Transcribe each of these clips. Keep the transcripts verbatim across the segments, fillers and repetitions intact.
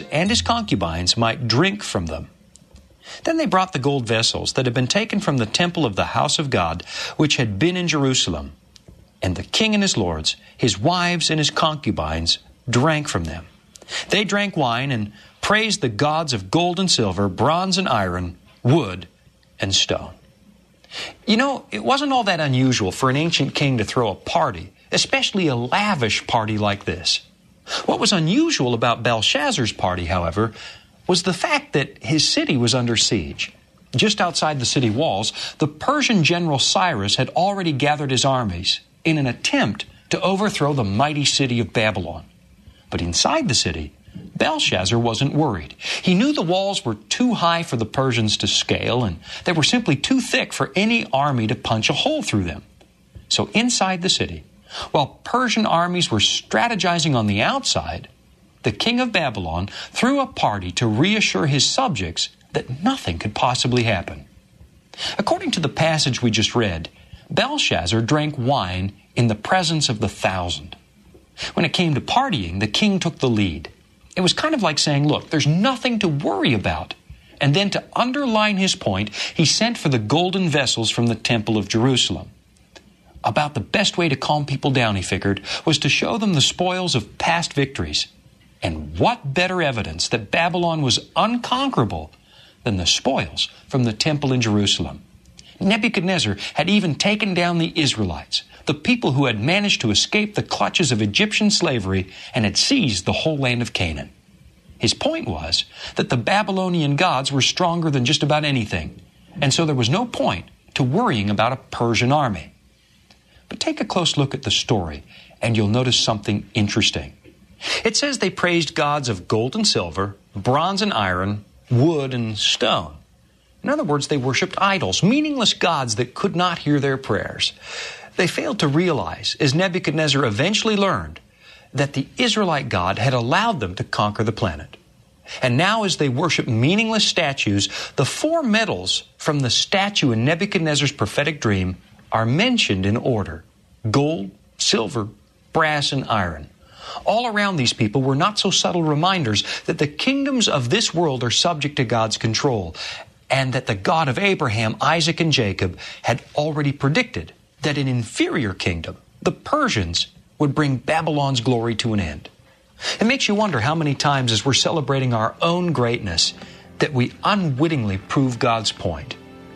and his concubines might drink from them. Then they brought the gold vessels that had been taken from the temple of the house of God, which had been in Jerusalem. And the king and his lords, his wives and his concubines, drank from them. They drank wine and praised the gods of gold and silver, bronze and iron, wood and stone. You know, it wasn't all that unusual for an ancient king to throw a party, especially a lavish party like this. What was unusual about Belshazzar's party, however, was the fact that his city was under siege. Just outside the city walls, the Persian general Cyrus had already gathered his armies in an attempt to overthrow the mighty city of Babylon. But inside the city, Belshazzar wasn't worried. He knew the walls were too high for the Persians to scale, and they were simply too thick for any army to punch a hole through them. So inside the city, while Persian armies were strategizing on the outside, the king of Babylon threw a party to reassure his subjects that nothing could possibly happen. According to the passage we just read, Belshazzar drank wine in the presence of the thousand. When it came to partying, the king took the lead. It was kind of like saying, look, there's nothing to worry about. And then to underline his point, he sent for the golden vessels from the temple of Jerusalem. About the best way to calm people down, he figured, was to show them the spoils of past victories. And what better evidence that Babylon was unconquerable than the spoils from the temple in Jerusalem? Nebuchadnezzar had even taken down the Israelites, the people who had managed to escape the clutches of Egyptian slavery and had seized the whole land of Canaan. His point was that the Babylonian gods were stronger than just about anything, and so there was no point to worrying about a Persian army. But take a close look at the story, and you'll notice something interesting. It says they praised gods of gold and silver, bronze and iron, wood and stone. In other words, they worshipped idols, meaningless gods that could not hear their prayers. They failed to realize, as Nebuchadnezzar eventually learned, that the Israelite God had allowed them to conquer the planet. And now as they worship meaningless statues, the four metals from the statue in Nebuchadnezzar's prophetic dream are mentioned in order: gold, silver, brass, and iron. All around these people were not so subtle reminders that the kingdoms of this world are subject to God's control, and that the God of Abraham, Isaac, and Jacob had already predicted that an inferior kingdom, the Persians, would bring Babylon's glory to an end. It makes you wonder how many times as we're celebrating our own greatness that we unwittingly prove God's point.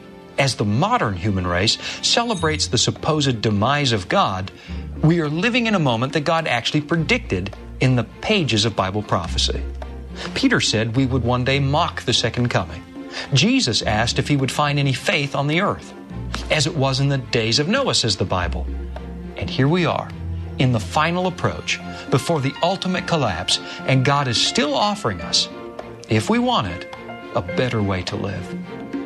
As the modern human race celebrates the supposed demise of God, we are living in a moment that God actually predicted in the pages of Bible prophecy. Peter said we would one day mock the second coming. Jesus asked if he would find any faith on the earth, as it was in the days of Noah, says the Bible. And here we are, in the final approach, before the ultimate collapse, and God is still offering us, if we want it, a better way to live.